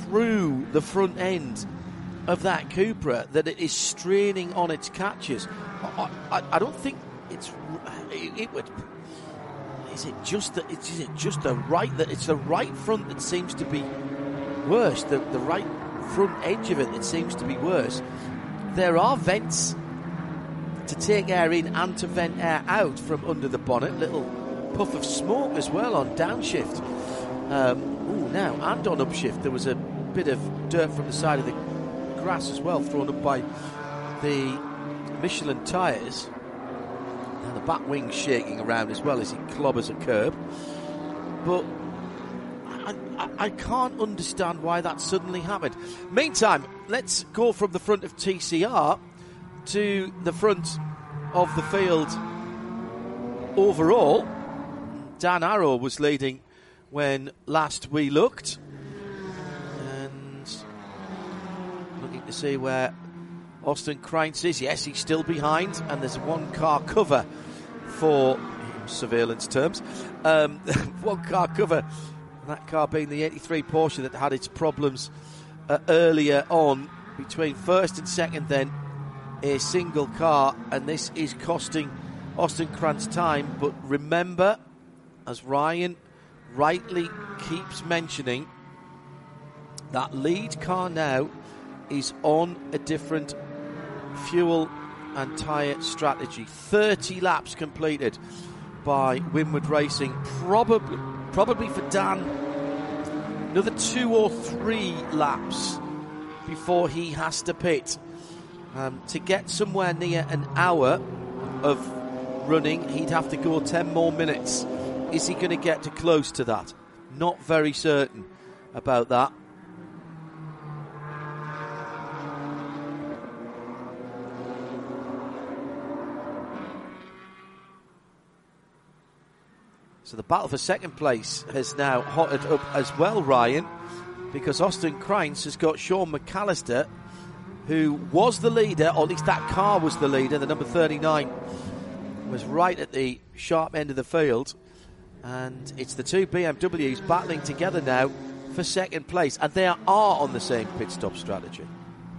through the front end of that Cupra that it is straining on its catches. I don't think it would. Is it just the right that it's the right front that seems to be worse? The right front edge of it that seems to be worse. There are vents to take air in and to vent air out from under the bonnet. Little puff of smoke as well on downshift. Now and on upshift there was a bit of dirt from the side of the grass as well, thrown up by the Michelin tyres. Now the back wing's shaking around as well as he clobbers a curb. But I can't understand why that suddenly happened. Meantime, let's go from the front of TCR to the front of the field overall. Dan Arrow was leading when last we looked. And looking to see where Austin Kreinz is. Yes, he's still behind, and there's one car cover for surveillance terms. One car cover, that car being the 83 Porsche that had its problems earlier on. Between first and second then a single car, and this is costing Austin Kreinz time. But remember, as Ryan rightly keeps mentioning, that lead car now is on a different fuel and tyre strategy. 30 laps completed by Winward Racing. Probably for Dan, another 2 or 3 laps before he has to pit. To get somewhere near an hour of running, he'd have to go 10 more minutes. Is he going to get to close to that? Not very certain about that. So the battle for second place has now hotted up as well, Ryan, because Austin Kreinz has got Sean McAllister, who was the leader, or at least that car was the leader. The number 39 was right at the sharp end of the field. And it's the two BMWs battling together now for second place. And they are on the same pit stop strategy.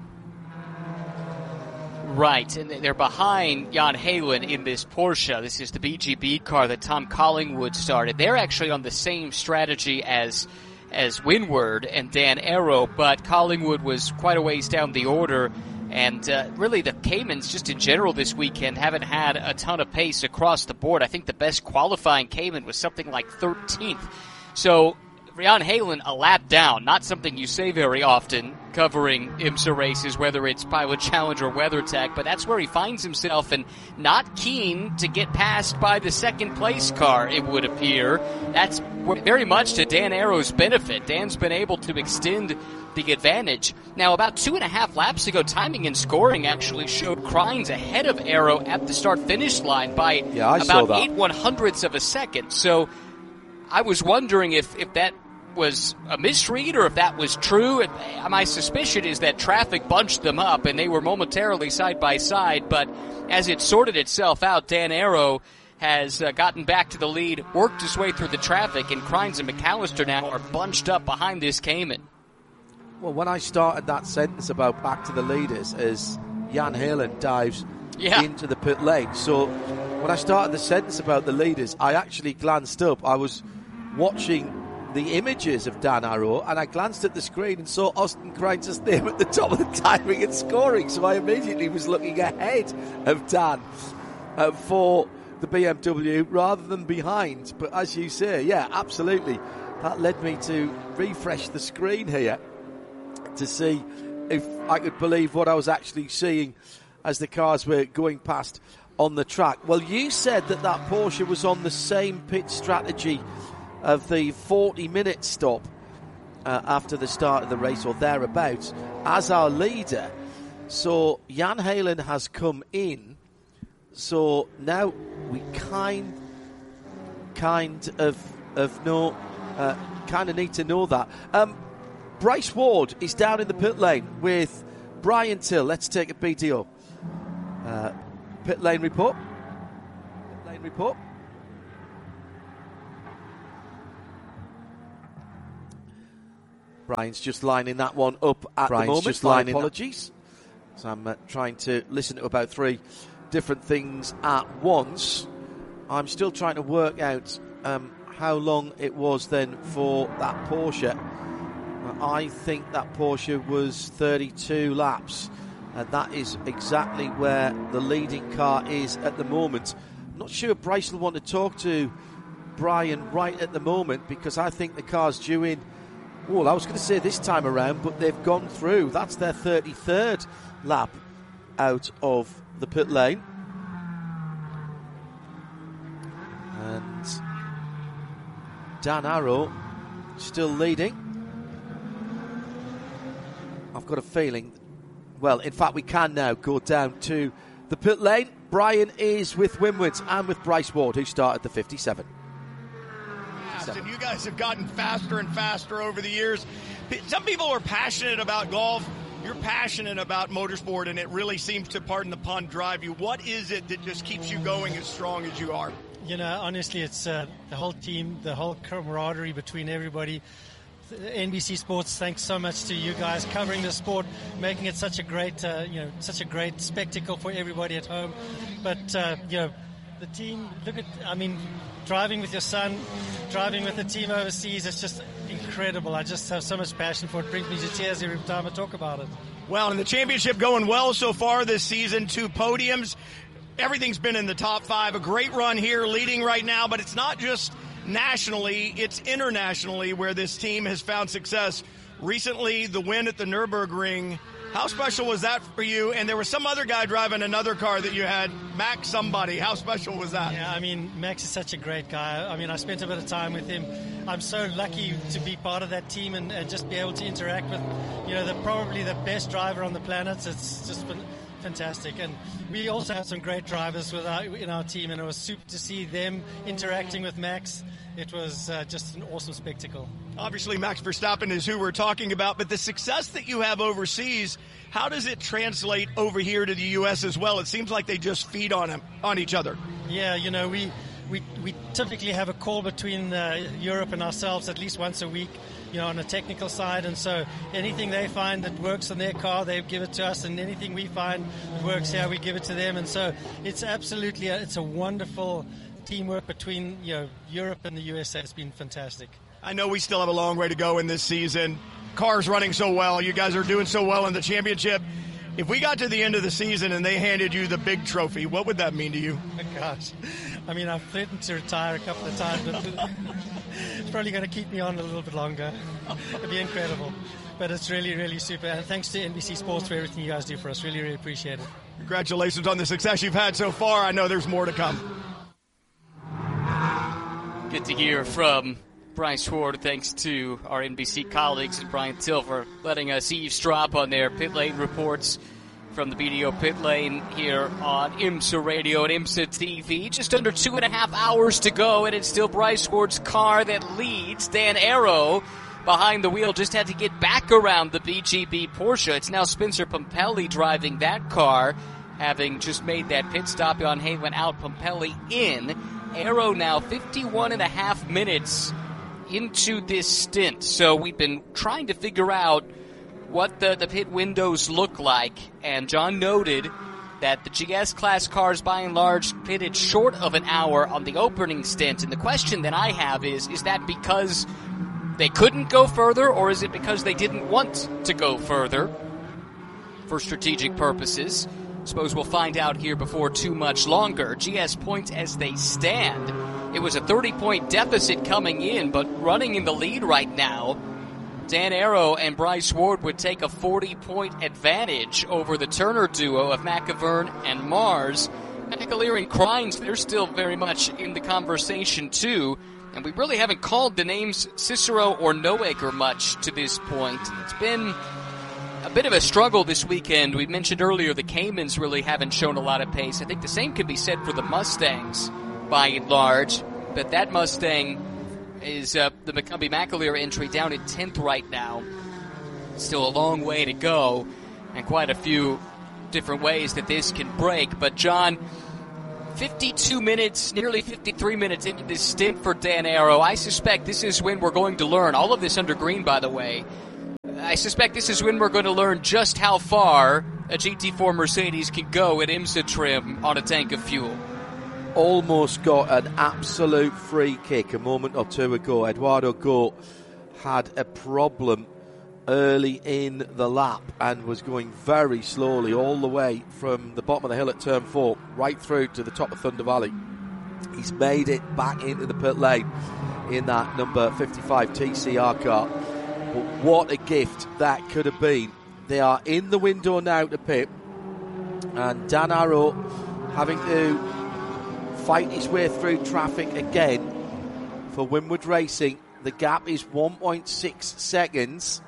Right, and they're behind Jan Heylen in this Porsche. This is the BGB car that Tom Collingwood started. They're actually on the same strategy as Winward and Dan Arrow, but Collingwood was quite a ways down the order. And really the Caymans just in general this weekend haven't had a ton of pace across the board. I think the best qualifying Cayman was something like 13th. So Jan Heylen a lap down, not something you say very often covering IMSA races, whether it's Pilot Challenge or WeatherTech, but that's where he finds himself, and not keen to get passed by the second place car, it would appear. That's very much to Dan Arrow's benefit. Dan's been able to extend the advantage. Now, about 2.5 laps ago, timing and scoring actually showed Kreinz ahead of Arrow at the start-finish line by about 8/100ths of a second. So I was wondering if that was a misread or if that was true. My suspicion is that traffic bunched them up and they were momentarily side by side, but as it sorted itself out, Dan Arrow has gotten back to the lead, worked his way through the traffic, and Kreinz and McAllister now are bunched up behind this Cayman. Well, when I started that sentence about back to the leaders as Jan Heylen dives into the pit lane, so when I started the sentence about the leaders, I actually glanced up. I was watching the images of Dan Arrow, and I glanced at the screen and saw Austin Kreinz's name at the top of the timing and scoring, so I immediately was looking ahead of Dan for the BMW rather than behind. But as you say, yeah, absolutely, that led me to refresh the screen here to see if I could believe what I was actually seeing as the cars were going past on the track. Well, you said that Porsche was on the same pit strategy of the 40-minute stop after the start of the race, or thereabouts, as our leader. So Jan Heylen has come in. So now we kind of need to know that. Bryce Ward is down in the pit lane with Brian Till. Let's take a BDO. Pit lane report. Brian's just lining that one up at the moment. My apologies. So I'm trying to listen to about 3 different things at once. I'm still trying to work out how long it was then for that Porsche. I think that Porsche was 32 laps, and that is exactly where the leading car is at the moment. I'm not sure Bryce will want to talk to Brian right at the moment, because I think the car's due in, well, I was going to say this time around, but they've gone through. That's their 33rd lap out of the pit lane. And Dan Arrow still leading. I've got a feeling, well, in fact, we can now go down to the pit lane. Brian is with Wimwitz and with Bryce Ward, who started the 57. And you guys have gotten faster and faster over the years. Some people are passionate about golf. You're passionate about motorsport, and it really seems to, pardon the pun, drive you. What is it that just keeps you going as strong as you are? You know, honestly, it's the whole team, the whole camaraderie between everybody. NBC Sports, thanks so much to you guys covering the sport, making it such a great, such a great spectacle for everybody at home. But the team, driving with your son, driving with the team overseas, it's just incredible. I just have so much passion for it. It brings me to tears every time I talk about it. Well, and the championship going well so far this season, 2 podiums. Everything's been in the top 5. A great run here, leading right now, but it's not just nationally, it's internationally where this team has found success. Recently, the win at the Nürburgring. How special was that for you? And there was some other guy driving another car that you had, Max somebody. How special was that? Yeah, Max is such a great guy. I spent a bit of time with him. I'm so lucky to be part of that team and just be able to interact with, probably the best driver on the planet. It's just been fantastic. And we also have some great drivers in our team, and it was super to see them interacting with Max. It was just an awesome spectacle. Obviously, Max Verstappen is who we're talking about, but the success that you have overseas, how does it translate over here to the U.S. as well? It seems like they just feed on each other. Yeah, we typically have a call between Europe and ourselves at least once a week, on a technical side, and so anything they find that works on their car, they give it to us, and anything we find that works here, we give it to them. And so it's absolutely it's a wonderful teamwork between Europe and the USA. It's been fantastic. I know we still have a long way to go in this season. Car's running so well. You guys are doing so well in the championship. If we got to the end of the season and they handed you the big trophy, what would that mean to you? Oh, gosh. I've threatened to retire a couple of times, but it's probably going to keep me on a little bit longer. It'd be incredible. But it's really, really super. And thanks to NBC Sports for everything you guys do for us. Really, really appreciate it. Congratulations on the success you've had so far. I know there's more to come. Good to hear from Bryce Ward. Thanks to our NBC colleagues and Brian Till for letting us eavesdrop on their pit lane reports from the BDO pit lane here on IMSA Radio and IMSA TV. Just under 2.5 hours to go, and it's still Bryce Ward's car that leads. Dan Arrow behind the wheel just had to get back around the BGB Porsche. It's now Spencer Pumpelly driving that car, having just made that pit stop. Jan Heylen out, Pumpelly in. Arrow now 51.5 minutes into this stint. So we've been trying to figure out what the pit windows look like, and John noted that the GS class cars by and large pitted short of an hour on the opening stint. And the question that I have is that because they couldn't go further, or is it because they didn't want to go further for strategic purposes? Suppose we'll find out here before too much longer. GS points as they stand. It was a 30-point deficit coming in, but running in the lead right now, Dan Arrow and Bryce Ward would take a 40-point advantage over the Turner duo of McIvern and Mars. McAleer and Crines, they're still very much in the conversation too, and we really haven't called the names Cicero or Noaker much to this point. It's been a bit of a struggle this weekend. We mentioned earlier the Caymans really haven't shown a lot of pace. I think the same could be said for the Mustangs by and large, but that Mustang is the McCumbee McAleer entry down at 10th right now. Still a long way to go, and quite a few different ways that this can break. But John, 52 minutes, nearly 53 minutes into this stint for Dan Arrow. I suspect this is when we're going to learn, all of this under green by the way, I suspect this is when we're going to learn just how far a GT4 Mercedes can go at IMSA trim on a tank of fuel. Almost got an absolute free kick a moment or two ago. Eduardo Gort had a problem early in the lap and was going very slowly all the way from the bottom of the hill at turn 4 right through to the top of Thunder Valley. He's made it back into the pit lane in that number 55 TCR car. But what a gift that could have been. They are in the window now to pit, and Dan Arrow having to fight his way through traffic again for Winward Racing. The gap is 1.6 seconds.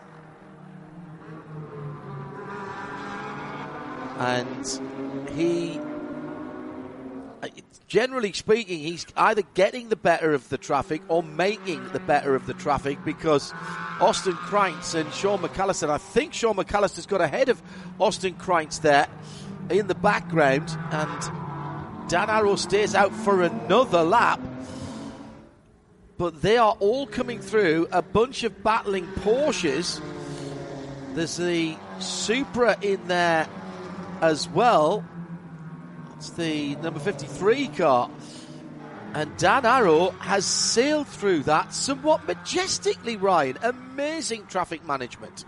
And he, generally speaking, he's either getting the better of the traffic or making the better of the traffic, because Austin Kreitz and Sean McAllister, I think Sean McAllister's got ahead of Austin Kreitz there in the background, and Dan Arrow stays out for another lap. But they are all coming through, a bunch of battling Porsches. There's the Supra in there as well. It's the number 53 car. And Dan Arrow has sailed through that somewhat majestically, Ryan. Amazing traffic management.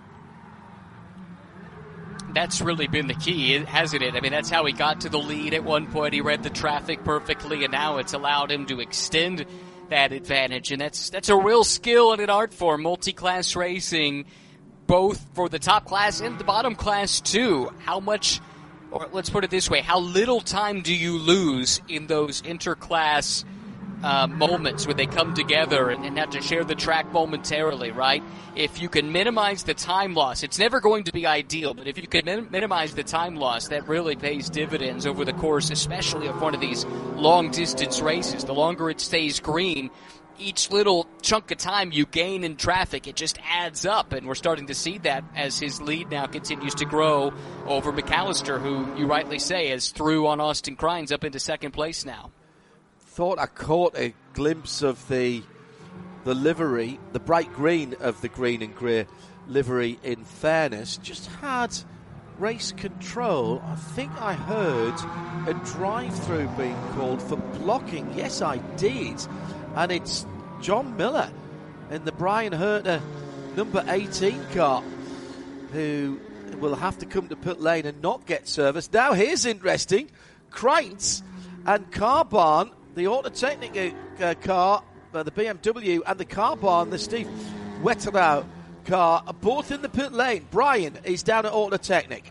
That's really been the key, hasn't it? I mean, that's how he got to the lead at one point. He read the traffic perfectly, and now it's allowed him to extend that advantage. And that's a real skill and an art form, multi-class racing, both for the top class and the bottom class too. How much, or let's put it this way, how little time do you lose in those interclass moments when they come together and have to share the track momentarily, right? If you can minimize the time loss, it's never going to be ideal, but if you can minimize the time loss, that really pays dividends over the course, especially of one of these long-distance races. The longer it stays green, each little chunk of time you gain in traffic, it just adds up, and we're starting to see that as his lead now continues to grow over McAllister, who you rightly say is through on Austin Kreitz up into second place now. Thought I caught a glimpse of the livery, the bright green of the green and grey livery, in fairness. Just had race control. I think I heard a drive-through being called for blocking. Yes, I did. And it's John Miller in the Brian Herter number 18 car who will have to come to pit lane and not get service. Now here's interesting. Kreitz and Car Barn, the Autotechnica car, the BMW, and the Car Barn, the Steve Wetterau car, are both in the pit lane. Brian is down at Autotechnic.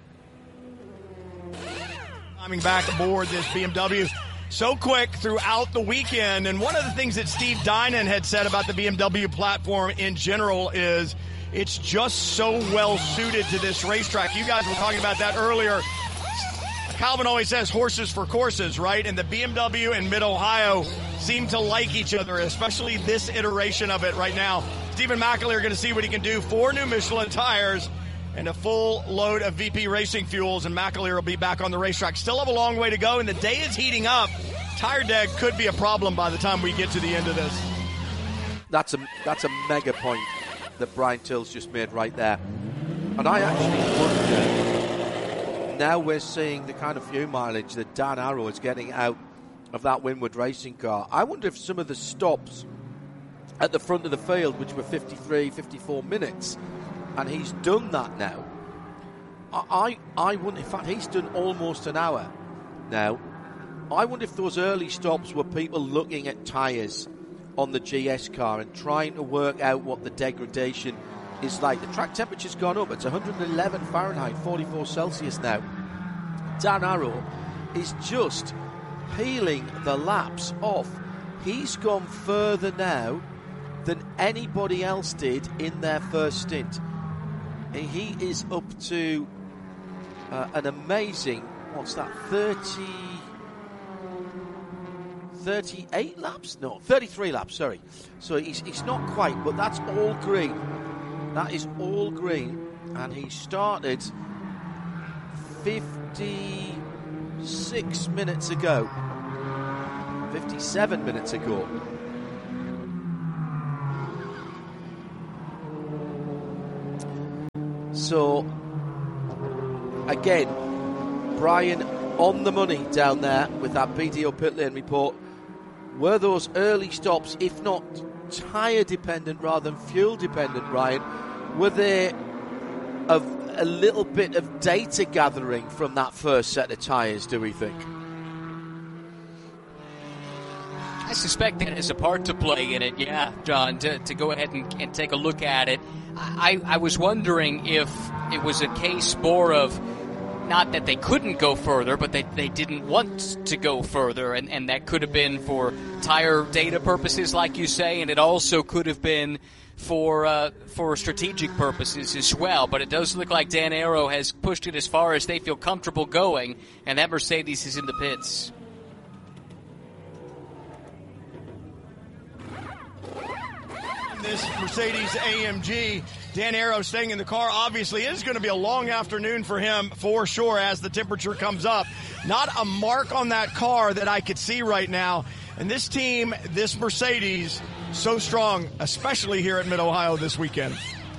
Coming back aboard this BMW so quick throughout the weekend. And one of the things that Steve Dinan had said about the BMW platform in general is it's just so well suited to this racetrack. You guys were talking about that earlier. Calvin always says horses for courses, right? And the BMW and Mid-Ohio seem to like each other, especially this iteration of it right now. Stephen McAleer going to see what he can do. 4 new Michelin tires and a full load of VP Racing fuels, and McAleer will be back on the racetrack. Still have a long way to go, and the day is heating up. Tire deck could be a problem by the time we get to the end of this. That's a mega point that Brian Tills just made right there. And I actually wonder, now we're seeing the kind of fuel mileage that Dan Arrow is getting out of that Winward Racing car. I wonder if some of the stops at the front of the field, which were 53, 54 minutes, and he's done that now. I wonder, in fact, he's done almost an hour now. I wonder if those early stops were people looking at tyres on the GS car and trying to work out what the degradation is like. The track temperature's gone up. It's 111 Fahrenheit, 44 Celsius now. Dan Arrow is just peeling the laps off. He's gone further now than anybody else did in their first stint. He is up to an amazing, 38 laps? No, 33 laps, sorry. So he's not quite, but that's all green. That is all green. And he started 56 minutes ago. 57 minutes ago. So, again, Brian on the money down there with that BDO pit lane report. Were those early stops, if not tyre dependent rather than fuel dependent, Ryan, were they of a little bit of data gathering from that first set of tyres, do we think? I suspect that has a part to play in it, yeah, John, to go ahead and take a look at it. I was wondering if it was a case more of not that they couldn't go further, but they didn't want to go further, and that could have been for tire data purposes, like you say, and it also could have been for strategic purposes as well. But it does look like Dan Arrow has pushed it as far as they feel comfortable going, and that Mercedes is in the pits. This Mercedes AMG, Dan Arrow staying in the car. Obviously, it is going to be a long afternoon for him for sure as the temperature comes up. Not a mark on that car that I could see right now. And this team, this Mercedes, so strong, especially here at Mid-Ohio this weekend.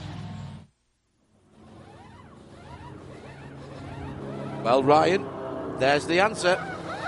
Well, Ryan, there's the answer.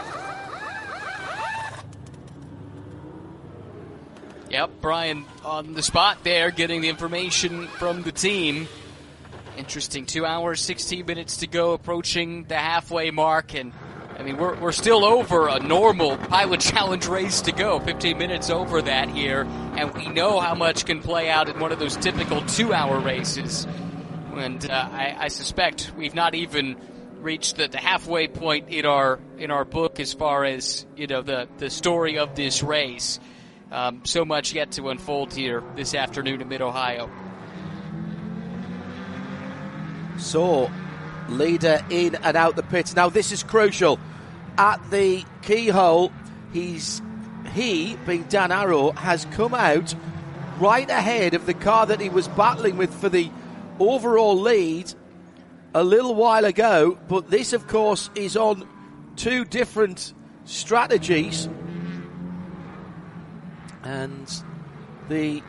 Yep, Brian on the spot there, getting the information from the team. Interesting, 2 hours, 16 minutes to go, approaching the halfway mark, and I mean, we're still over a normal Pilot Challenge race to go, 15 minutes over that here, and we know how much can play out in one of those typical 2-hour races. And I suspect we've not even reached the halfway point in our book as far as, you know, the story of this race. So much yet to unfold here this afternoon in Mid-Ohio. So, leader in and out the pits. Now, this is crucial. At the keyhole, he, being Dan Arrow, has come out right ahead of the car that he was battling with for the overall lead a little while ago. But this, of course, is on two different strategies. And the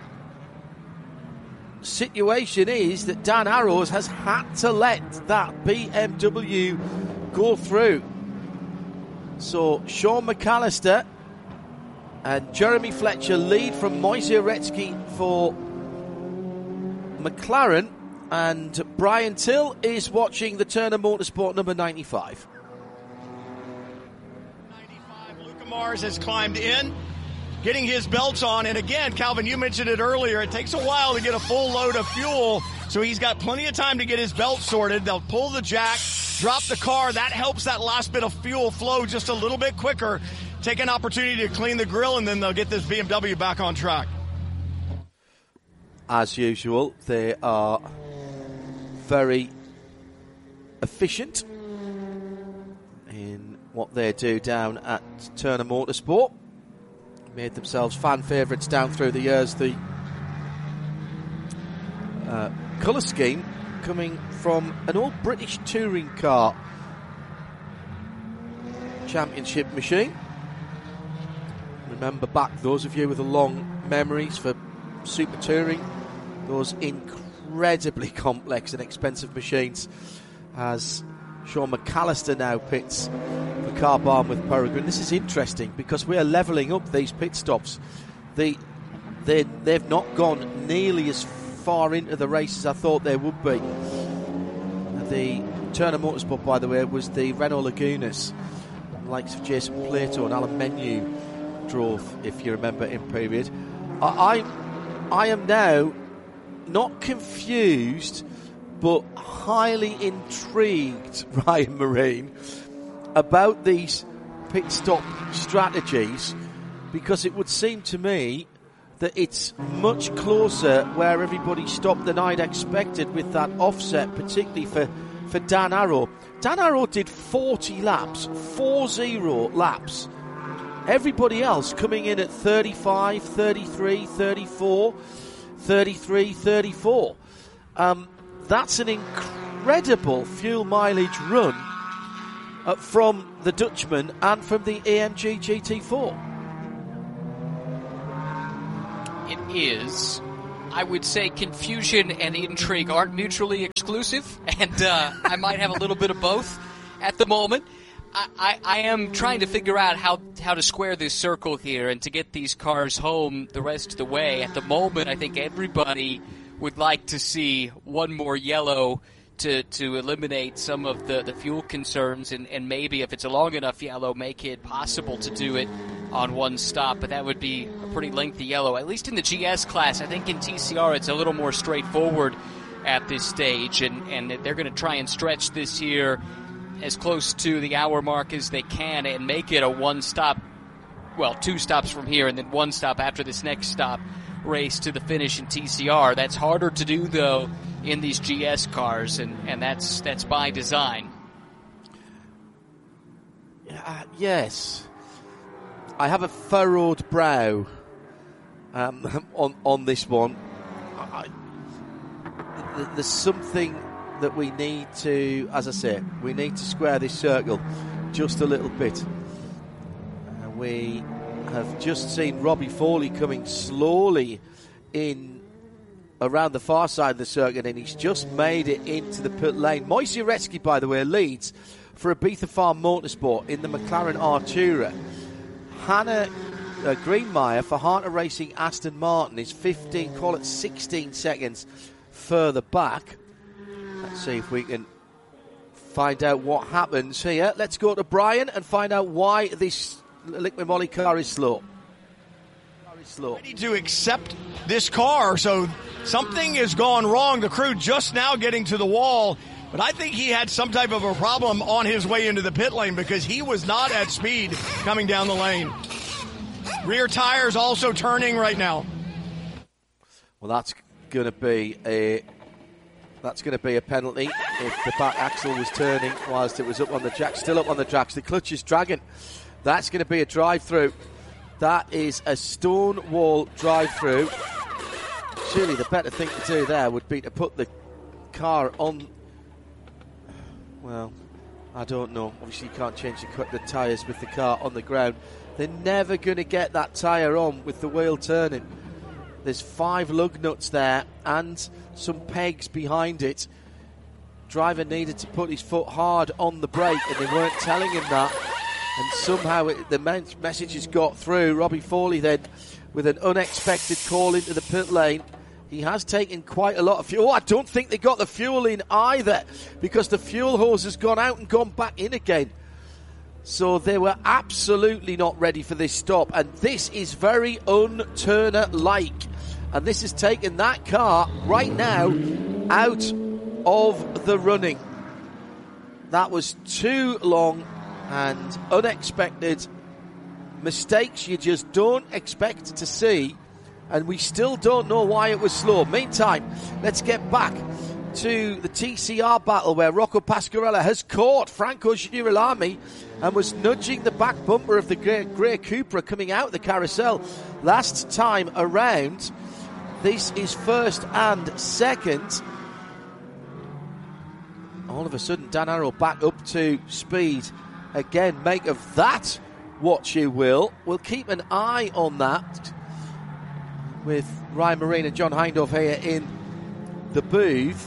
situation is that Dan Arrows has had to let that BMW go through. So Sean McAllister and Jeremy Fletcher lead from Moise Uretsky for McLaren, and Brian Till is watching the Turner Motorsport number 95. 95, Luca Mars has climbed in, getting his belts on. And again, Calvin, you mentioned it earlier, it takes a while to get a full load of fuel, so he's got plenty of time to get his belt sorted. They'll pull the jack, drop the car. That helps that last bit of fuel flow just a little bit quicker. Take an opportunity to clean the grill, and then they'll get this BMW back on track. As usual, they are very efficient in what they do down at Turner Motorsport. Made themselves fan favourites down through the years. The colour scheme coming from an old British touring car championship machine. Remember back, those of you with the long memories for Super Touring, those incredibly complex and expensive machines, as Sean McAllister now pits the car barn with Peregrine. This is interesting because we are levelling up these pit stops. They've not gone nearly as far into the race as I thought they would be. The Turner Motorsport, by the way, was the Renault Lagunas. The likes of Jason Plato and Alan Menu drove, if you remember, in period. I am now not confused, but highly intrigued, Ryan Marine, about these pit stop strategies, because it would seem to me that it's much closer where everybody stopped than I'd expected with that offset, particularly for Dan Arrow. Dan Arrow did 40 laps, 40 laps. Everybody else coming in at 35, 33, 34, 33, 34. That's an incredible fuel mileage run from the Dutchman and from the AMG GT4. It is. I would say confusion and intrigue aren't mutually exclusive, and I might have a little bit of both at the moment. I am trying to figure out how to square this circle here and to get these cars home the rest of the way. At the moment, I think everybody would like to see one more yellow to eliminate some of the fuel concerns, and maybe if it's a long enough yellow, make it possible to do it on one stop. But that would be a pretty lengthy yellow, at least in the GS class. I think in TCR it's a little more straightforward at this stage, and they're going to try and stretch this here as close to the hour mark as they can and make it a one-stop, well, 2 stops from here and then 1 stop after this next stop race to the finish in TCR. That's harder to do, though, in these GS cars, and that's by design. Yes. I have a furrowed brow on this one. There's something that we need to, as I say, we need to square this circle just a little bit. We have just seen Robbie Foley coming slowly in around the far side of the circuit, and he's just made it into the pit lane. Moise Uretsky, by the way, leads for Ibiza Farm Motorsport in the McLaren Artura. Hannah Greenmeyer for Hunter Racing Aston Martin is 15, call it 16 seconds further back. Let's see if we can find out what happens here. Let's go to Brian and find out why this Liqui Moly car is slow. Ready to accept this car, so something has gone wrong. The crew just now getting to the wall, but I think he had some type of a problem on his way into the pit lane because he was not at speed coming down the lane. Rear tires also turning right now. Well, that's going to be a penalty if the back axle was turning whilst it was up on the jack. Still up on the jacks. The clutch is dragging. That's going to be a drive-through. That is a stone wall drive-through. Surely the better thing to do there would be to put the car on. Well, I don't know. Obviously, you can't change the tyres with the car on the ground. They're never going to get that tyre on with the wheel turning. There's 5 lug nuts there and some pegs behind it. Driver needed to put his foot hard on the brake, and they weren't telling him that. And somehow the message has got through. Robbie Foley then with an unexpected call into the pit lane. He has taken quite a lot of fuel. I don't think they got the fuel in either, because the fuel hose has gone out and gone back in again. So they were absolutely not ready for this stop. And this is very un-Turner-like. And this has taken that car right now out of the running. That was too long and unexpected. Mistakes you just don't expect to see. And we still don't know why it was slow. Meantime, let's get back to the TCR battle where Rocco Pasquarella has caught Franco Girolami and was nudging the back bumper of the Grey Cupra coming out the carousel last time around. This is first and second. All of a sudden, Dan Arrow back up to speed again. Make of that what you will. We'll keep an eye on that with Ryan Marine and John Hindhaugh here in the booth.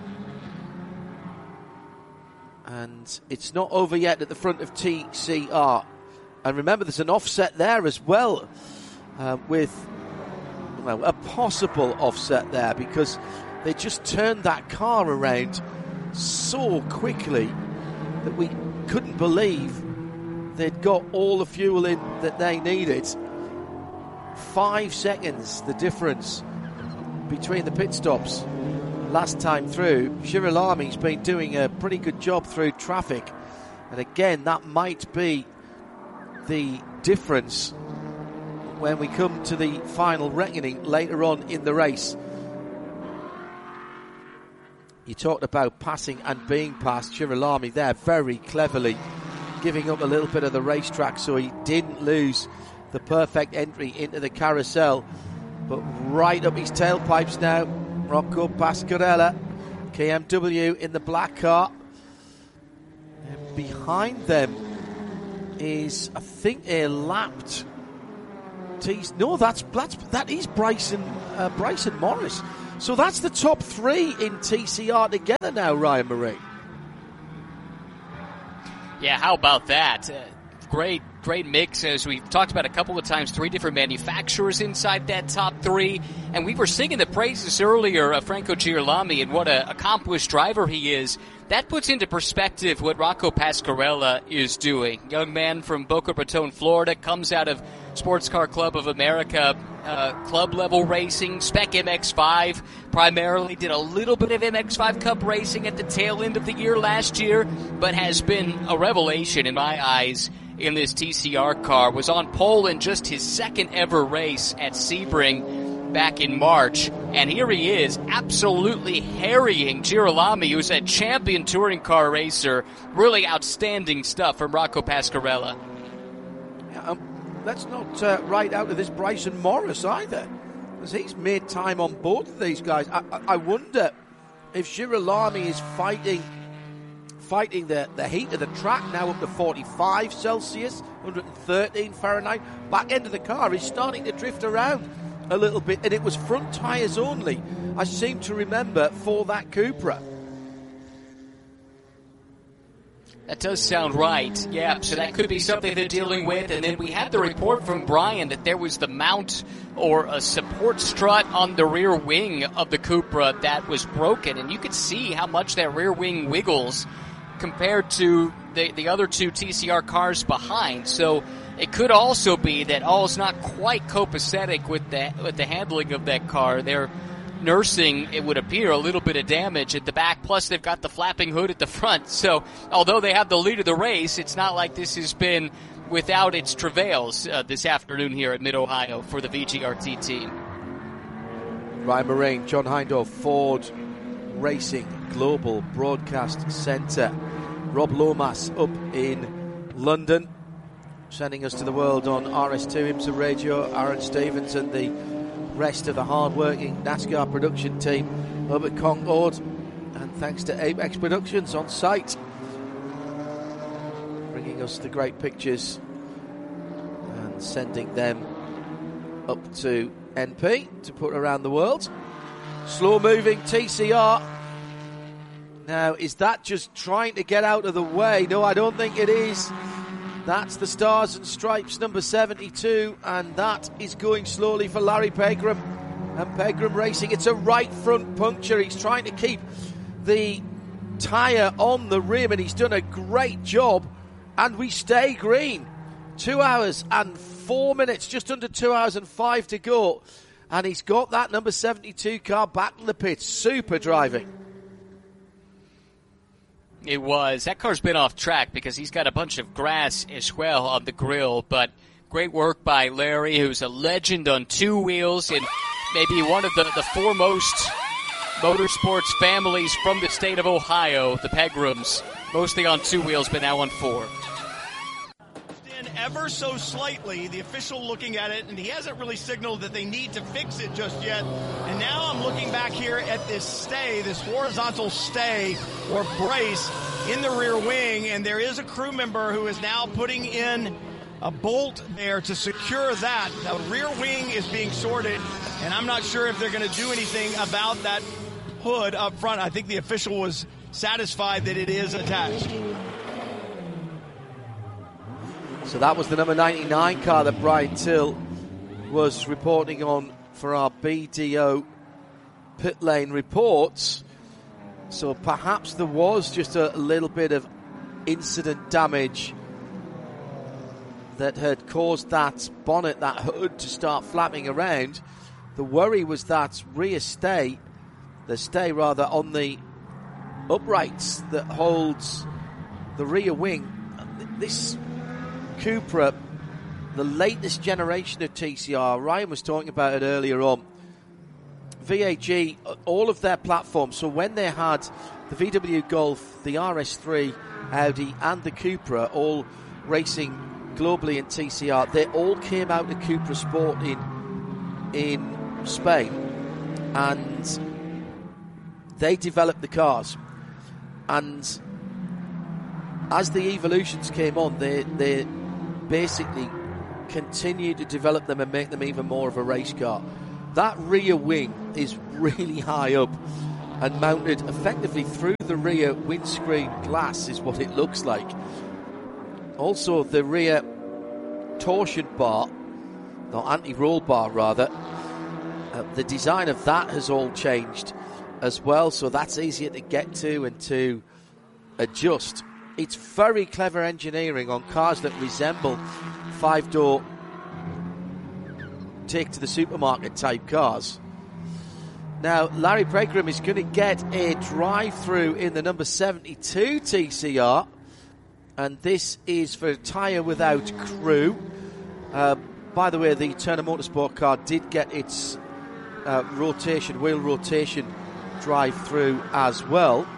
And it's not over yet at the front of TCR. And remember, there's an offset there as well, with a possible offset there, because they just turned that car around so quickly that we couldn't believe they'd got all the fuel in that they needed. 5 seconds, the difference between the pit stops last time through. Girolami's been doing a pretty good job through traffic, and again, that might be the difference when we come to the final reckoning later on in the race. You talked about passing and being passed. Girolami there very cleverly giving up a little bit of the racetrack so he didn't lose the perfect entry into the carousel. But right up his tailpipes now, Rocco Pasquarella, KMW in the black car. And behind them is, I think, a lapped that is Bryson Morris. So that's the top three in TCR together now, Ryan Marine. Yeah, how about that? Great mix, as we've talked about a couple of times, 3 different manufacturers inside that top 3. And we were singing the praises earlier of Franco Girolami and what an accomplished driver he is. That puts into perspective what Rocco Pasquarella is doing. Young man from Boca Raton, Florida, comes out of Sports Car Club of America, club-level racing, Spec MX-5, primarily did a little bit of MX-5 Cup racing at the tail end of the year last year, but has been a revelation in my eyes in this TCR car. Was on pole in just his second ever race at Sebring back in March, and here he is absolutely harrying Girolami, who's a champion touring car racer. Really outstanding stuff from Rocco Pasquarella. Let's not write out of this Bryson Morris either, because he's made time on both of these guys. I wonder if Girolami is fighting the heat of the track now up to 45 Celsius, 113 Fahrenheit. Back end of the car is starting to drift around a little bit, and it was front tyres only, I seem to remember, for that Cupra. That does sound right. Yeah, so that could be something they're dealing with. And then we had the report from Brian that there was the mount or a support strut on the rear wing of the Cupra that was broken. And you could see how much that rear wing wiggles compared to the other 2 TCR cars behind. So it could also be that all's not quite copacetic with the handling of that car. They're nursing, it would appear, a little bit of damage at the back, plus they've got the flapping hood at the front. So although they have the lead of the race, it's not like this has been without its travails this afternoon here at Mid-Ohio for the VGRT team. Ryan Marine, John Hindhaugh, Ford Racing Global Broadcast Centre. Rob Lomas up in London, sending us to the world on RS2 IMSA Radio. Aaron Stevens and the rest of the hard-working NASCAR production team up at Concord, and thanks to Apex Productions on site, bringing us the great pictures and sending them up to NP to put around the world. Slow-moving TCR. Now, is that just trying to get out of the way? No, I don't think it is. That's the Stars and Stripes number 72, and that is going slowly for Larry Pegram and Pegram Racing. It's a right front puncture. He's trying to keep the tyre on the rim, and he's done a great job, and we stay green. 2 hours and 4 minutes, just under 2 hours and 5 to go, and he's got that number 72 car back in the pits. Super driving. It was. That car's been off track because he's got a bunch of grass as well on the grill, but great work by Larry, who's a legend on 2 wheels and maybe one of the foremost motorsports families from the state of Ohio, the Pegrams, mostly on 2 wheels, but now on 4. Ever so slightly, the official looking at it, and he hasn't really signaled that they need to fix it just yet. And now I'm looking back here at this stay, this horizontal stay or brace in the rear wing, and there is a crew member who is now putting in a bolt there to secure that. The rear wing is being sorted, and I'm not sure if they're going to do anything about that hood up front. I think the official was satisfied that it is attached. So that was the number 99 car that Brian Till was reporting on for our BDO pit lane reports. So perhaps there was just a little bit of incident damage that had caused that bonnet, that hood, to start flapping around. The worry was that rear stay, the stay rather, on the uprights that holds the rear wing. This Cupra, the latest generation of TCR, Ryan was talking about it earlier on, VAG, all of their platforms, so when they had the VW Golf, the RS3, Audi and the Cupra all racing globally in TCR, they all came out of Cupra Sport in Spain, and they developed the cars, and as the Evolutions came on, they basically continue to develop them and make them even more of a race car. That rear wing is really high up and mounted effectively through the rear windscreen glass is what it looks like. Also, the rear torsion bar, or anti-roll bar rather, the design of that has all changed as well, so that's easier to get to and to adjust. It's very clever engineering on cars that resemble 5-door take to the supermarket type cars. Now, Larry Breakham is going to get a drive-through in the number 72 TCR, and this is for a tyre without crew. By the way, the Turner Motorsport car did get its wheel rotation drive-through as well.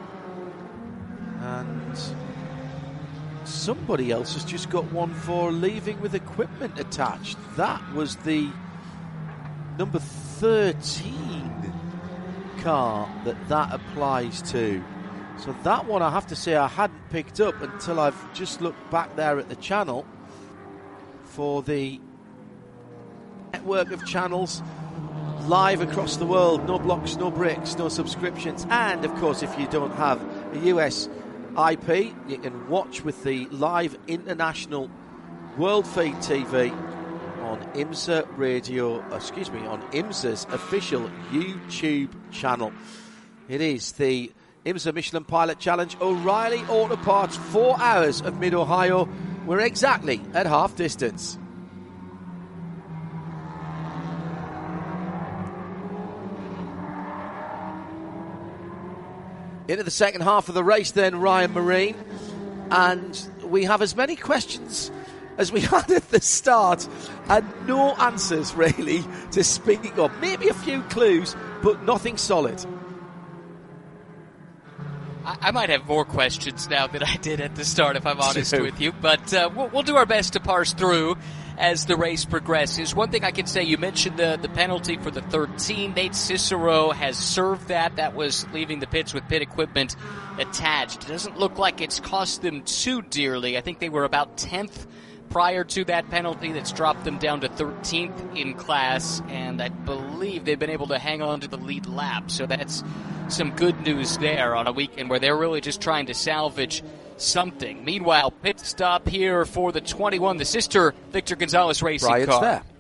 And somebody else has just got one for leaving with equipment attached. That was the number 13 car that applies to. So that one, I have to say, I hadn't picked up until I've just looked back there at the channel for the network of channels live across the world. No blocks, no bricks, no subscriptions. And, of course, if you don't have a US IP, you can watch with the live international world feed TV on IMSA on IMSA's official YouTube channel. It is the IMSA Michelin Pilot Challenge O'Reilly Auto Parts 4 hours of Mid-Ohio. We're exactly at half distance. Into the second half of the race then, Ryan Marine, and we have as many questions as we had at the start and no answers really to speak of. Maybe a few clues, but nothing solid. I might have more questions now than I did at the start, if I'm honest with you, but we'll do our best to parse through as the race progresses. One thing I can say, you mentioned the penalty for the 13. Nate Cicero has served that. That was leaving the pits with pit equipment attached. It doesn't look like it's cost them too dearly. I think they were about 10th prior to that penalty. That's dropped them down to 13th in class, and I believe they've been able to hang on to the lead lap. So that's some good news there on a weekend where they're really just trying to salvage something. Meanwhile, pit stop here for the 21, the sister Victor Gonzalez Racing Brian's car. There.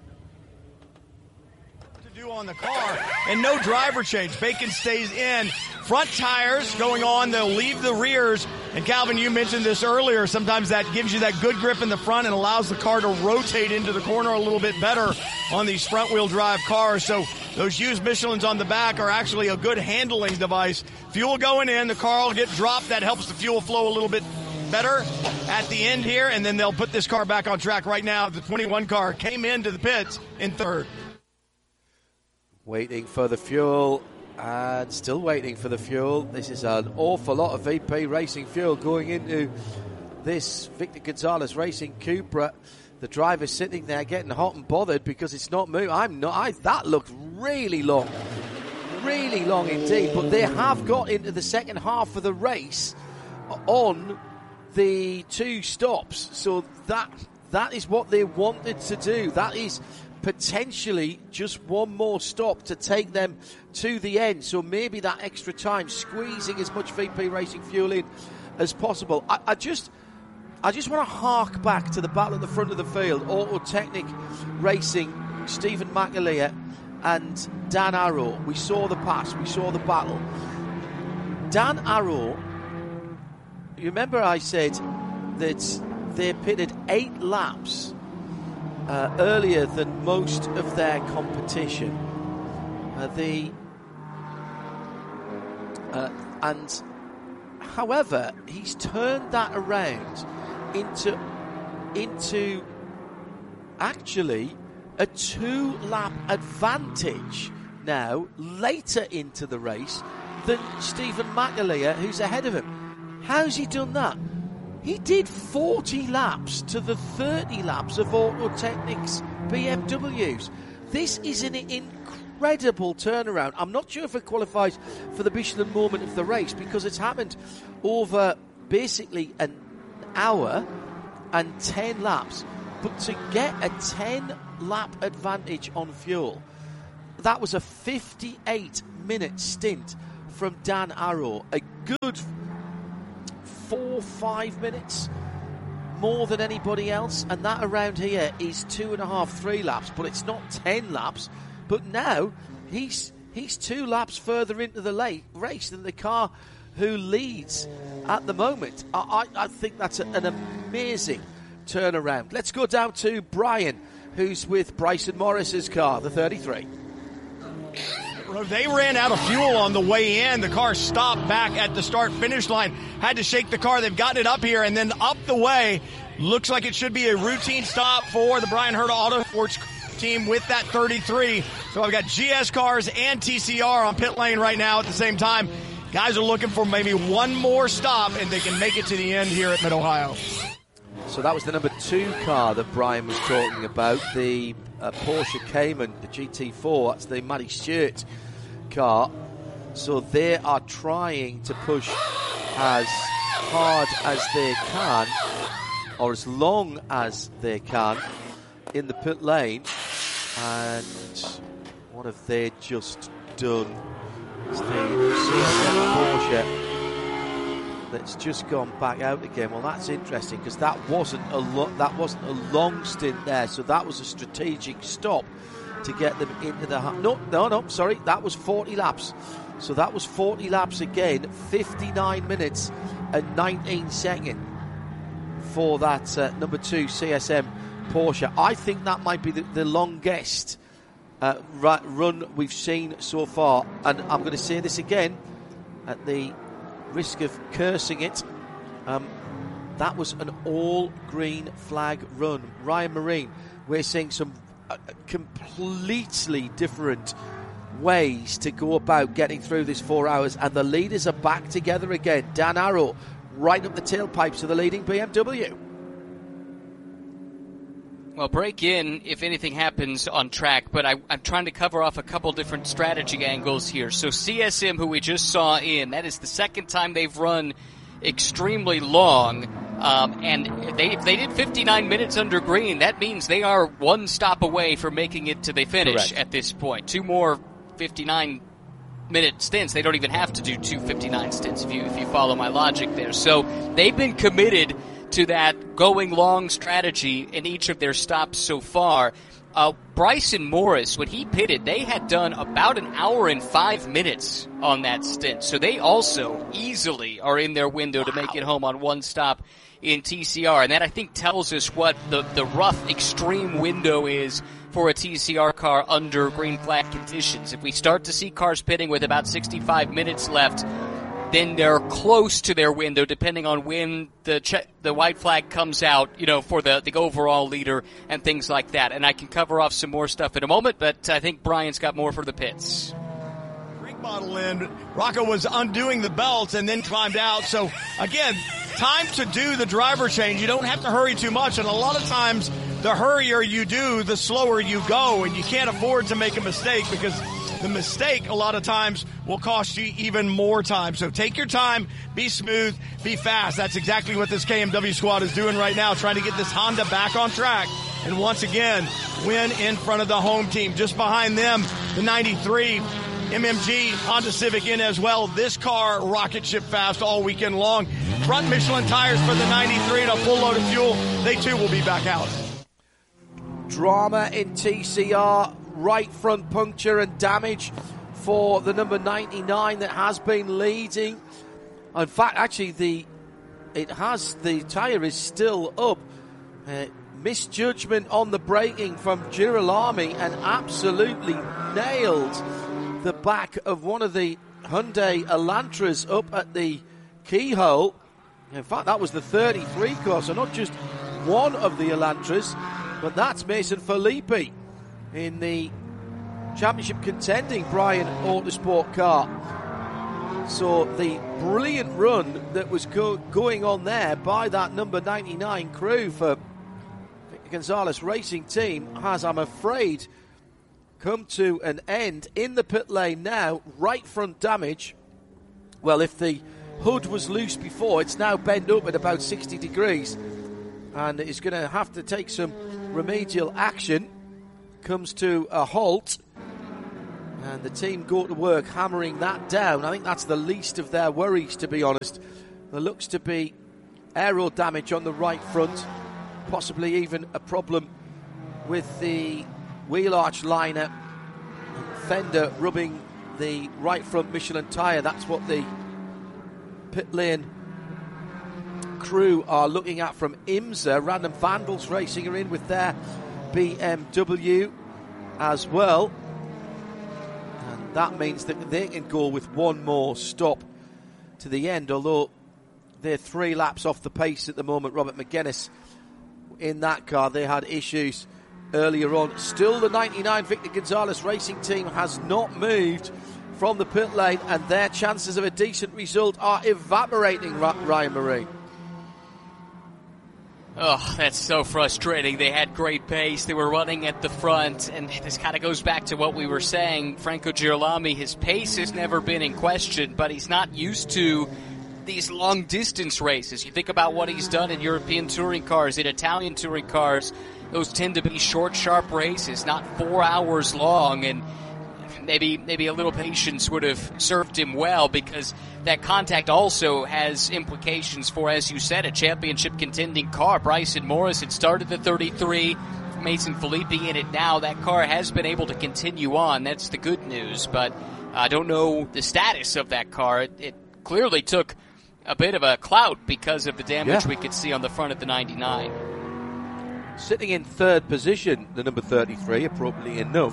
To do on the car, and no driver change. Bacon stays in. Front tires going on, they'll leave the rears. And Calvin, you mentioned this earlier, sometimes that gives you that good grip in the front and allows the car to rotate into the corner a little bit better on these front wheel drive cars. So those used Michelins on the back are actually a good handling device. Fuel going in, the car will get dropped. That helps the fuel flow a little bit better at the end here, and then they'll put this car back on track. Right now, the 21 car came into the pits in third. Waiting for the fuel, and still waiting for the fuel. This is an awful lot of VP Racing fuel going into this Victor Gonzalez Racing Cupra. The driver's sitting there getting hot and bothered because it's not moving. That looked really long indeed. But they have got into the second half of the race on the two stops. So that is what they wanted to do. That is potentially just one more stop to take them to the end. So maybe that extra time, squeezing as much VP Racing fuel in as possible. I just want to hark back to the battle at the front of the field. Autotechnic Racing, Stephen McAleer and Dan Arrow. We saw the pass, we saw the battle. Dan Arrow, you remember I said that they pitted 8 laps earlier than most of their competition. However, he's turned that around into actually a 2-lap advantage now later into the race than Stephen McAleer, who's ahead of him. How's he done that? He did 40 laps to the 30 laps of Autotechnic's BMWs. This is an incredible turnaround. I'm not sure if it qualifies for the Michelin moment of the race because it's happened over basically an hour and 10 laps. But to get a 10-lap advantage on fuel, that was a 58-minute stint from Dan Arrow. A good 4-5 minutes more than anybody else, and that around here is 2.5-3 laps, but it's not 10 laps. But now he's 2 laps further into the race than the car who leads at the moment. I think that's an amazing turnaround. Let's go down to Brian, who's with Bryson Morris's car, the 33. They ran out of fuel on the way in. The car stopped back at the start-finish line. Had to shake the car. They've gotten it up here and then up the way. Looks like it should be a routine stop for the Bryan Herta Autosports team with that 33. So I've got GS cars and TCR on pit lane right now at the same time. Guys are looking for maybe one more stop and they can make it to the end here at Mid-Ohio. So that was the number 2 car that Brian was talking about, the Porsche Cayman, the GT4. That's the Matty Stewart car. So they are trying to push as hard as they can, or as long as they can, in the pit lane. And what have they just done? It's the CSM Porsche that's just gone back out again. Well, that's interesting because that wasn't a long stint there. So that was a strategic stop to get them into the... No, sorry, that was 40 laps. So that was 40 laps again, 59 minutes and 19 seconds for that number 2 CSM Porsche. I think that might be the longest run we've seen so far. And I'm going to say this again at the risk of cursing it. That was an all green flag run. Ryan Marine, we're seeing some completely different ways to go about getting through this 4 hours, and the leaders are back together again. Dan Arrow right up the tailpipes of the leading BMW. Well, break in if anything happens on track, but I'm trying to cover off a couple different strategy angles here. So CSM, who we just saw in, that is the second time they've run extremely long, and they did 59 minutes under green. That means they are one stop away from making it to the finish. Correct. At this point. 2 more 59-minute stints. They don't even have to do 2 59 stints if you follow my logic there. So they've been committed to that going long strategy in each of their stops so far. Bryson Morris, when he pitted, they had done about 1 hour and 5 minutes on that stint. So they also easily are in their window to make it home on one stop in TCR. And that, I think, tells us what the rough extreme window is for a TCR car under green flag conditions. If we start to see cars pitting with about 65 minutes left, then they're close to their window, depending on when the white flag comes out, for the overall leader and things like that. And I can cover off some more stuff in a moment, but I think Brian's got more for the pits. Drink bottle in. Rocco was undoing the belts and then climbed out. So, again, time to do the driver change. You don't have to hurry too much, and a lot of times the hurrier you do, the slower you go, and you can't afford to make a mistake because the mistake a lot of times will cost you even more time. So take your time, be smooth, be fast. That's exactly what this KMW squad is doing right now, trying to get this Honda back on track and once again win in front of the home team. Just behind them, the 93 MMG Honda Civic in as well. This car rocket ship fast all weekend long. Front Michelin tires for the 93 and a full load of fuel. They too will be back out. Drama in TCR. Right front puncture and damage for the number 99 that has been leading. In fact, actually, the tyre is still up. Misjudgment on the braking from Girolami and absolutely nailed the back of one of the Hyundai Elantras up at the keyhole. In fact, that was the 33 car, so not just one of the Elantras, but that's Mason Filippi in the championship contending Bryan Autosport car. So the brilliant run that was going on there by that number 99 crew for Gonzalez Racing Team has, I'm afraid, come to an end. In the pit lane now, right front damage. Well, if the hood was loose before, it's now bent up at about 60 degrees. and is going to have to take some remedial action. Comes to a halt, and the team go to work hammering that down. I think that's the least of their worries, to be honest. There looks to be aero damage on the right front, possibly even a problem with the wheel arch liner fender rubbing the right front Michelin tyre. That's what the pit lane crew are looking at from IMSA. Random Vandals Racing are in with their BMW as well, and that means that they can go with one more stop to the end, although they're 3 laps off the pace at the moment. Robert McGuinness in that car, they had issues earlier on. Still, the 99 Victor Gonzalez Racing team has not moved from the pit lane, and their chances of a decent result are evaporating, Ryan Marine. Oh, that's so frustrating. They had great pace. They were running at the front, and this kind of goes back to what we were saying. Franco Girolami, his pace has never been in question, but he's not used to these long-distance races. You think about what he's done in European touring cars, in Italian touring cars. Those tend to be short, sharp races, not 4 hours long, and maybe a little patience would have served him well, because that contact also has implications for, as you said, a championship contending car. Bryson Morris had started the 33, Mason Filippi in it now. That car has been able to continue on. That's the good news, but I don't know the status of that car. It clearly took a bit of a clout because of the damage we could see on the front of the 99. Sitting in third position, the number 33, appropriately enough.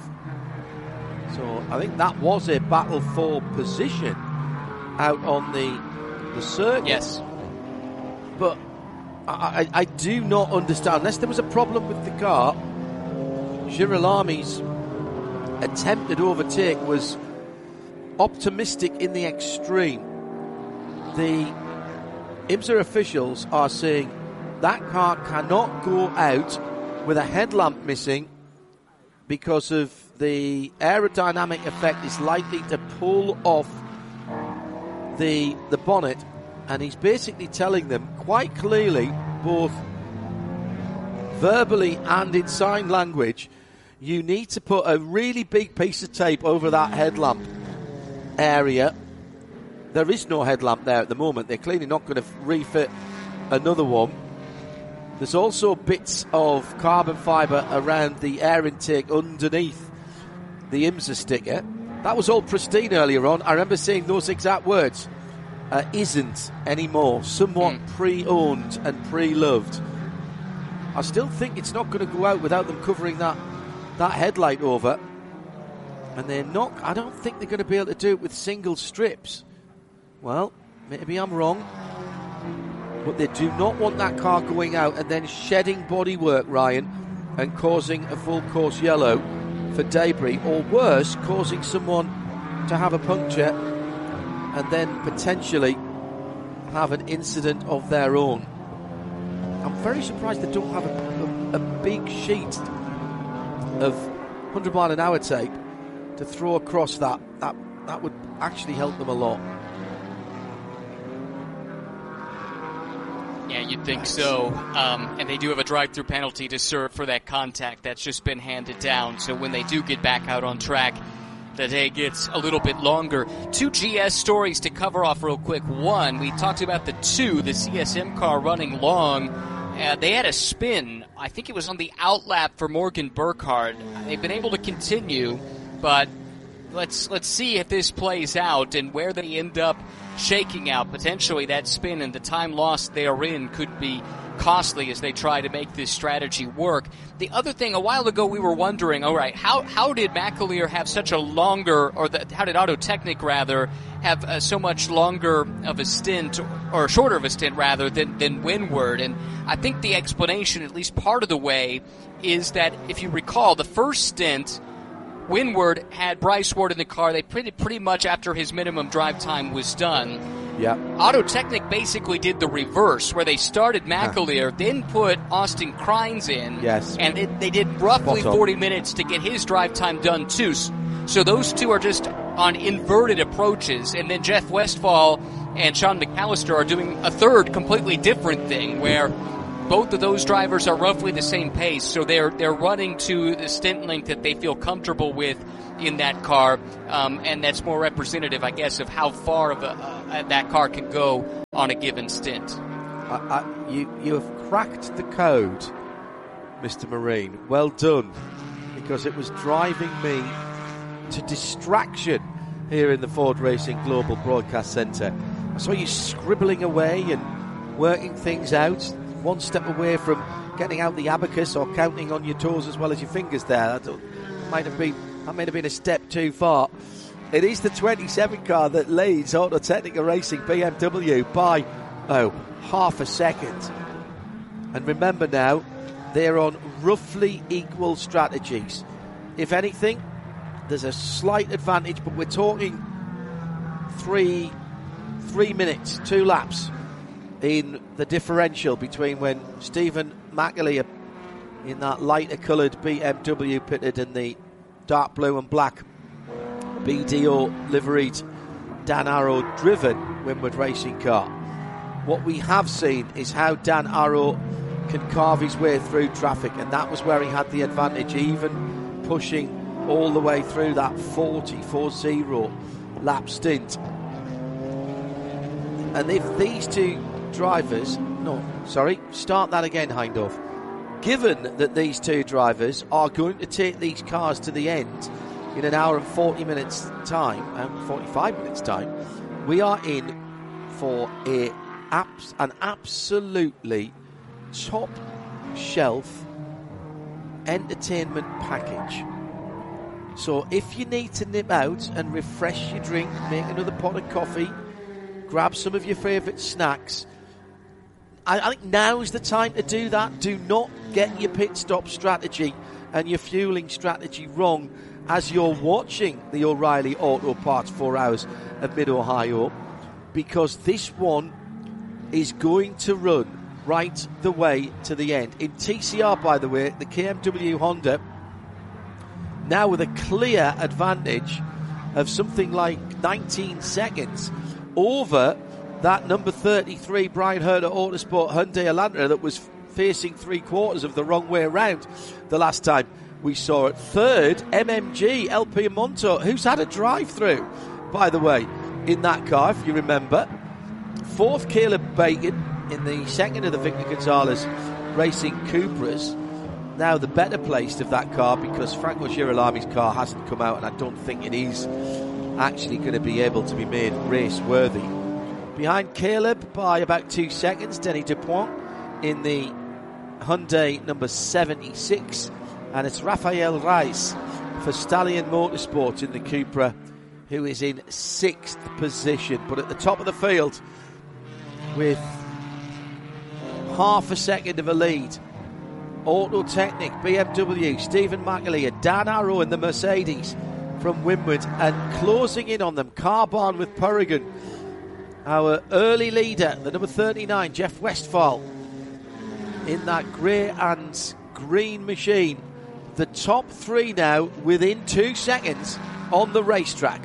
So I think that was a battle for position out on the circuit. Yes. But I do not understand, unless there was a problem with the car. Girolami's attempted overtake was optimistic in the extreme. The IMSA officials are saying that car cannot go out with a headlamp missing because of the aerodynamic effect is likely to pull off the bonnet, and he's basically telling them quite clearly, both verbally and in sign language, you need to put a really big piece of tape over that headlamp area. There is no headlamp there at the moment. They're clearly not going to refit another one. There's also bits of carbon fibre around the air intake underneath the IMSA sticker. That was all pristine earlier on. I remember seeing those exact words. Isn't anymore. Somewhat pre-owned and pre-loved. I still think it's not going to go out without them covering that headlight over. And they're not. I don't think they're going to be able to do it with single strips. Well, maybe I'm wrong. But they do not want that car going out and then shedding bodywork, Ryan, and causing a full course yellow for debris, or worse, causing someone to have a puncture and then potentially have an incident of their own. I'm very surprised they don't have a big sheet of 100 mile an hour tape to throw across that. That would actually help them a lot. Yeah, you'd think so. And they do have a drive-through penalty to serve for that contact. That's just been handed down. So when they do get back out on track, the day gets a little bit longer. 2 GS stories to cover off real quick. One, we talked about the CSM car running long. They had a spin. I think it was on the outlap for Morgan Burkhardt. They've been able to continue, but let's see if this plays out and where they end up shaking out. Potentially that spin and the time lost therein could be costly as they try to make this strategy work. The other thing, a while ago we were wondering, all right, how did McAleer have such a longer, how did Autotechnic rather have so much longer of a stint, or shorter of a stint rather, than Windward? And I think the explanation, at least part of the way, is that if you recall, the first stint, Windward had Bryce Ward in the car. They pretty much after his minimum drive time was done. Yeah. Autotechnic basically did the reverse, where they started McAleer, then put Austin Krines in, and they did roughly 40 minutes to get his drive time done too. So those two are just on inverted approaches, and then Jeff Westphal and Sean McAllister are doing a third completely different thing, where both of those drivers are roughly the same pace, so they're running to the stint length that they feel comfortable with in that car, and that's more representative, I guess, of how far of that car can go on a given stint. You have cracked the code, Mr. Marine. Well done, because it was driving me to distraction here in the Ford Racing Global Broadcast Centre. I saw you scribbling away and working things out, one step away from getting out the abacus or counting on your toes as well as your fingers there. That might have been a step too far. It is the 27 car that leads Auto Technica Racing BMW by half a second. And remember now, they're on roughly equal strategies. If anything, there's a slight advantage, but we're talking three minutes, 2 laps in the differential between when Stephen McAleer in that lighter coloured BMW pitted and the dark blue and black BDO liveried Dan Arrow driven Winward racing car. What we have seen is how Dan Arrow can carve his way through traffic, and that was where he had the advantage, even pushing all the way through that 40 lap stint. And if these two drivers, start that again, Hindorf. Given that these two drivers are going to take these cars to the end in an hour and 40 minutes time, 45 minutes time, we are in for an absolutely top shelf entertainment package. So if you need to nip out and refresh your drink, make another pot of coffee, grab some of your favourite snacks, I think now's the time to do that. Do not get your pit stop strategy and your fueling strategy wrong as you're watching the O'Reilly Auto Parts 4 Hours of Mid-Ohio, because this one is going to run right the way to the end. In TCR, by the way, the KMW Honda now with a clear advantage of something like 19 seconds over that number 33 Brian Herter Autosport Hyundai Elantra that was facing 3/4 of the wrong way around the last time we saw it. Third, MMG El Piemonte, who's had a drive-through, by the way, in that car, if you remember. Fourth, Caleb Bacon in the second of the Victor Gonzalez Racing Cupras. Now the better placed of that car, because Franco Girolami's car hasn't come out, and I don't think it is actually going to be able to be made race-worthy. Behind Caleb by about 2 seconds, Denny Dupont in the Hyundai number 76, and it's Rafael Reis for Stallion Motorsports in the Cupra, who is in 6th position. But at the top of the field, with half a second of a lead, Auto Technic, BMW, Stephen McAleer, Dan Arrow in the Mercedes from Winward, and closing in on them, Carbon with Purrigan. Our early leader, the number 39, Jeff Westphal, in that grey and green machine. The top three now within 2 seconds on the racetrack.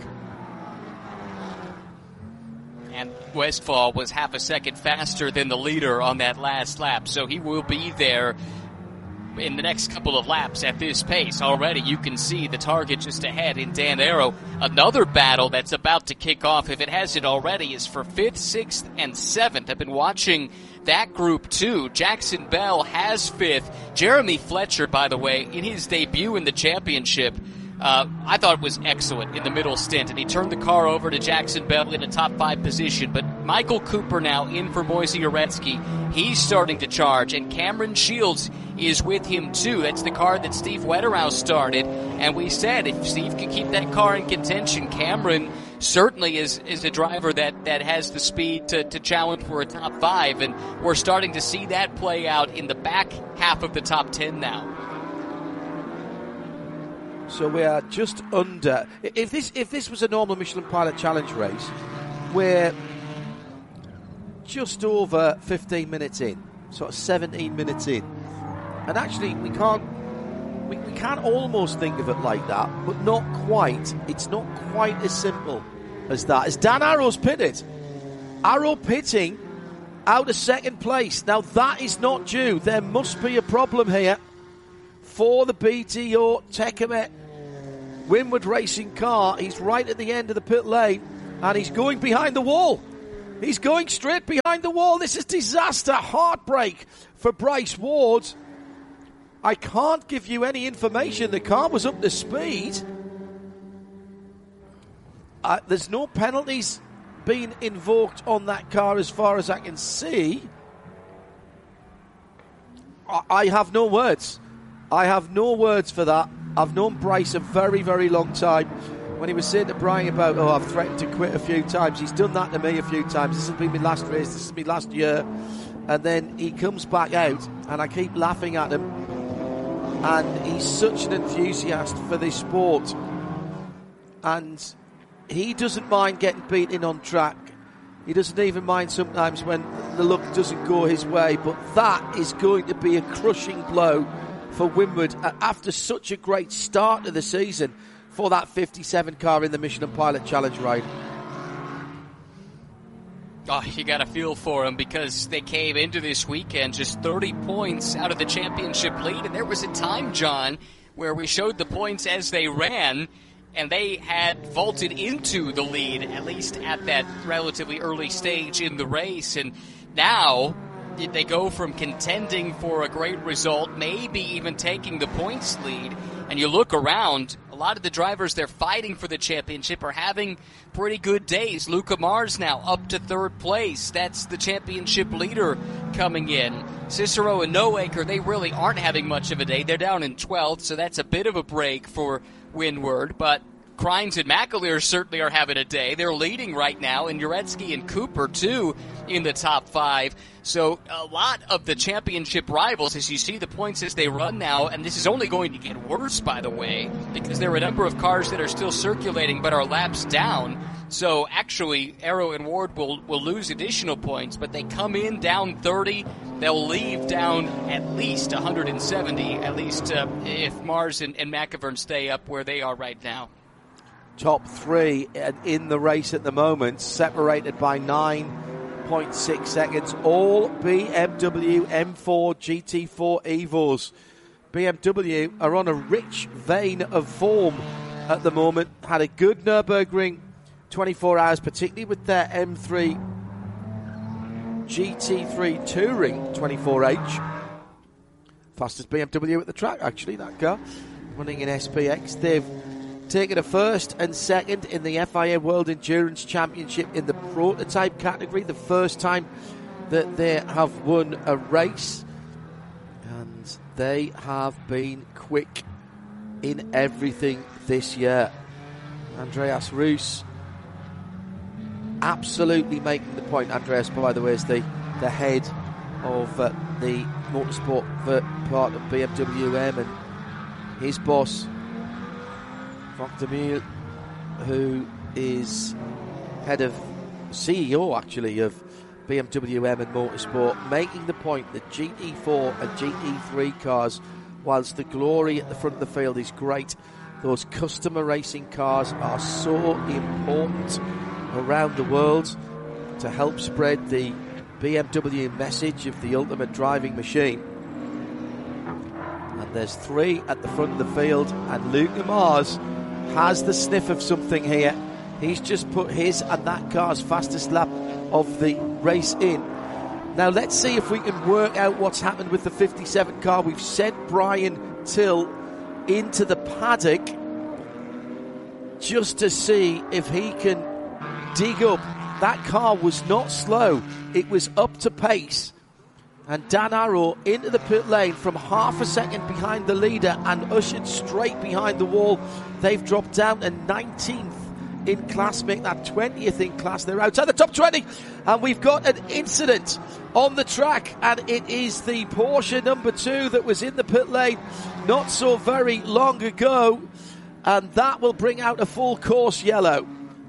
And Westphal was half a second faster than the leader on that last lap, so he will be there in the next couple of laps at this pace. Already you can see the target just ahead in Dan Arrow. Another battle that's about to kick off, if it hasn't already, is for 5th, 6th, and 7th. I've been watching that group too. Jackson Bell has 5th. Jeremy Fletcher, by the way, in his debut in the championship, I thought it was excellent in the middle stint, and he turned the car over to Jackson Bell in a top 5 position. But Michael Cooper now in for Moisey Uretsky. He's starting to charge, and Cameron Shields is with him too. That's the car that Steve Wetterhouse started, and we said if Steve can keep that car in contention, Cameron certainly is a driver that has the speed to challenge for a top 5, and we're starting to see that play out in the back half of the top 10 now. So we are just under. If this was a normal Michelin Pilot Challenge race, we're just over 15 minutes in, sort of 17 minutes in, and actually we can't almost think of it like that, but not quite. It's not quite as simple as that. As Dan Arrow's pitted, Arrow pitting out of second place. Now, that is not due. There must be a problem here for the BDO Techemet Winward Racing car. He's right at the end of the pit lane, and he's going behind the wall. He's going straight behind the wall. This is disaster, heartbreak for Bryce Ward. I can't give you any information. The car was up to speed. There's no penalties being invoked on that car as far as I can see. I have no words. I have no words for that. I've known Bryce a very, very long time. When he was saying to Brian about, I've threatened to quit a few times, he's done that to me a few times. This has been my last race, this is my last year. And then he comes back out, and I keep laughing at him. And he's such an enthusiast for this sport. And he doesn't mind getting beaten on track. He doesn't even mind sometimes when the luck doesn't go his way. But that is going to be a crushing blow for Winward after such a great start to the season for that 57 car in the Michelin Pilot Challenge ride. Oh, you got to feel for them, because they came into this weekend just 30 points out of the championship lead. And there was a time, John, where we showed the points as they ran, and they had vaulted into the lead, at least at that relatively early stage in the race. And now they go from contending for a great result, maybe even taking the points lead, and you look around, a lot of the drivers they're fighting for the championship are having pretty good days. Luca Mars now up to third place. That's the championship leader coming in. Cicero and Noaker, they really aren't having much of a day. They're down in 12th, so that's a bit of a break for Winward, but Crines and McAleer certainly are having a day. They're leading right now, and Uretsky and Cooper, too, in the top 5. So a lot of the championship rivals, as you see the points as they run now, and this is only going to get worse, by the way, because there are a number of cars that are still circulating but are laps down. So actually, Arrow and Ward will lose additional points, but they come in down 30. They'll leave down at least 170, at least if Mars and McIvern stay up where they are right now. Top 3 in the race at the moment, separated by 9.6 seconds. All BMW M4 GT4 Evos. BMW are on a rich vein of form at the moment. Had a good Nürburgring 24 hours, particularly with their M3 GT3 Touring 24H. Fastest BMW at the track, actually, that car. Running in SPX. They've taken a first and second in the FIA World Endurance Championship in the prototype category, the first time that they have won a race, and they have been quick in everything this year. Andreas Roos absolutely making the point. Andreas, by the way, is the head of the motorsport part of BMW M, and his boss Frank de Mille, who is head of CEO actually of BMW M and Motorsport, making the point that GT4 and GT3 cars, whilst the glory at the front of the field is great, those customer racing cars are so important around the world to help spread the BMW message of the ultimate driving machine. And there's 3 at the front of the field, and Luca Mars has the sniff of something here. He's just put his and that car's fastest lap of the race in. Now let's see if we can work out what's happened with the 57 car. We've sent Brian Till into the paddock just to see if he can dig up. That car was not slow. It was up to pace. And Dan Arrow into the pit lane from half a second behind the leader and ushered straight behind the wall. They've dropped down to 19th in class, make that 20th in class. They're outside the top 20. And we've got an incident on the track, and it is the Porsche number 2 that was in the pit lane not so very long ago. And that will bring out a full course yellow.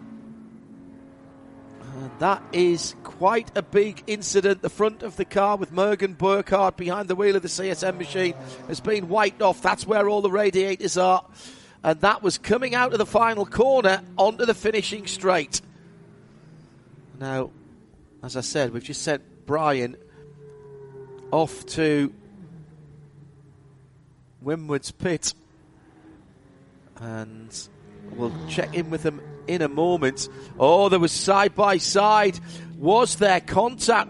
That is quite a big incident. The front of the car with Mergen Burkhardt behind the wheel of the CSM machine has been wiped off. That's where all the radiators are. And that was coming out of the final corner onto the finishing straight. Now, as I said, we've just sent Bryan off to Windward's pit, and we'll check in with them in a moment. Oh, there was side by side. Was there contact?